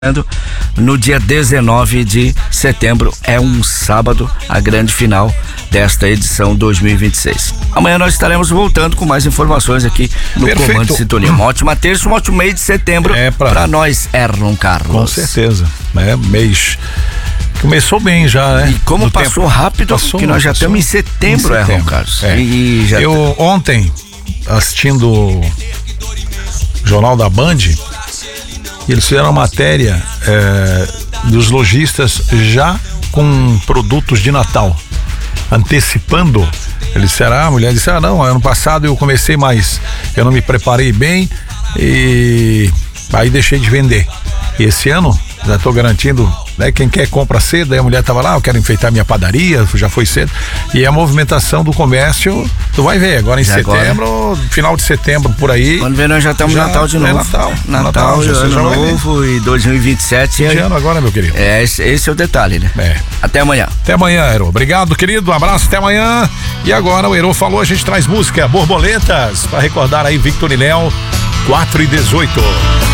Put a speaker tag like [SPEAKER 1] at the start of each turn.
[SPEAKER 1] No dia 19 de setembro, é um sábado, a grande final desta edição 2026. Amanhã nós estaremos voltando com mais informações aqui no
[SPEAKER 2] Perfeito.
[SPEAKER 1] Comando de Sintonia. Uma ótima terça, um ótimo mês de setembro para nós, Erlon Carlos.
[SPEAKER 2] Com certeza, né? Mês começou bem já, né?
[SPEAKER 1] E como passou rápido, que nós já estamos em setembro, Erlon Carlos.
[SPEAKER 2] Eu ontem, assistindo o Jornal da Band, eles fizeram uma matéria dos lojistas já com produtos de Natal, antecipando. Eles disseram, a mulher disse, não, ano passado eu comecei, mas eu não me preparei bem e aí deixei de vender. E esse ano, já estou garantindo, né, quem quer compra cedo. Aí a mulher tava lá, eu quero enfeitar minha padaria, já foi cedo. E a movimentação do comércio, tu vai ver, agora em setembro, final de setembro, por aí.
[SPEAKER 1] Quando vem, nós já estamos no Natal de novo. Natal, Ano Novo e 2027.
[SPEAKER 2] De ano agora, meu querido.
[SPEAKER 1] Esse é o detalhe, né? Até amanhã.
[SPEAKER 2] Até amanhã, Herô. Obrigado, querido. Um abraço, até amanhã. E agora o Herô falou, a gente traz música Borboletas, para recordar aí Victor e Léo, 4:18.